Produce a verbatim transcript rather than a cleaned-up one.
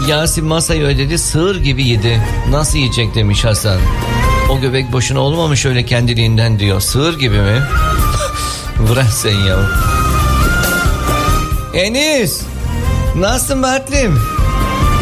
Yasin masayı ödedi, sığır gibi yedi. Nasıl yiyecek demiş Hasan. O göbek boşuna olmamış öyle kendiliğinden diyor. Sığır gibi mi? Bırak sen ya. Enis, nasılsın Bertlim?